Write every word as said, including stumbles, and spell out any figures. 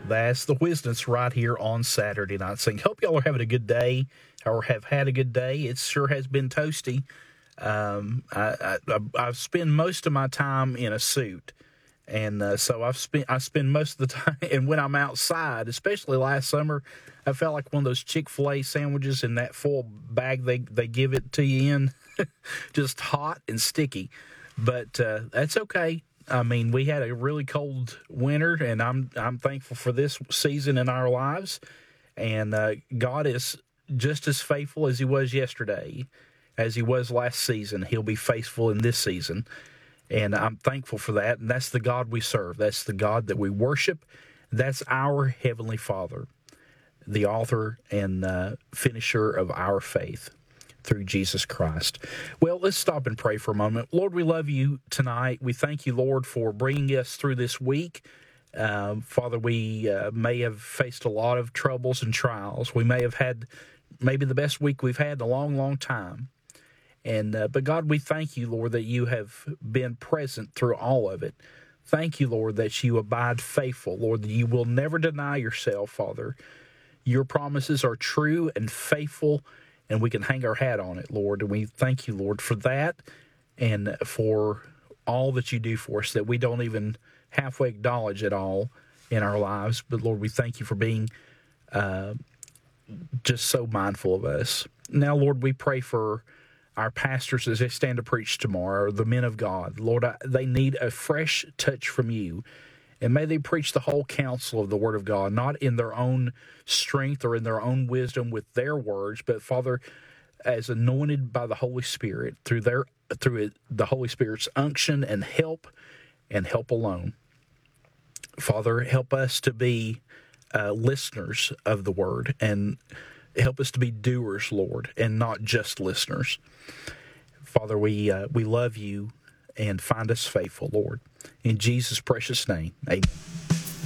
That's the Wisdoms right here on Saturday Night Sing. Hope y'all are having a good day or have had a good day. It sure has been toasty. Um, I, I, I spend most of my time in a suit. And uh, so I've spent I spend most of the time, and when I'm outside, especially last summer, I felt like one of those Chick-fil-A sandwiches in that full bag they, they give it to you in, just hot and sticky. But uh, that's okay. I mean, we had a really cold winter, and I'm I'm thankful for this season in our lives. And uh, God is just as faithful as He was yesterday, as He was last season. He'll be faithful in this season. And I'm thankful for that. And that's the God we serve. That's the God that we worship. That's our Heavenly Father, the author and uh, finisher of our faith through Jesus Christ. Well, let's stop and pray for a moment. Lord, we love you tonight. We thank you, Lord, for bringing us through this week. Uh, Father, we uh, may have faced a lot of troubles and trials. We may have had maybe the best week we've had in a long, long time. And uh, but God, we thank you, Lord, that you have been present through all of it. Thank you, Lord, that you abide faithful, Lord, that you will never deny yourself, Father. Your promises are true and faithful, and we can hang our hat on it, Lord. And we thank you, Lord, for that and for all that you do for us that we don't even halfway acknowledge at all in our lives. But, Lord, we thank you for being uh, just so mindful of us. Now, Lord, we pray for our pastors as they stand to preach tomorrow, the men of God. Lord, I, they need a fresh touch from you. And may they preach the whole counsel of the Word of God, not in their own strength or in their own wisdom with their words, but, Father, as anointed by the Holy Spirit through their through it, the Holy Spirit's unction and help and help alone. Father, help us to be uh, listeners of the Word, and help us to be doers, Lord, and not just listeners. Father, we uh, we love you, and find us faithful, Lord. In Jesus' precious name, amen.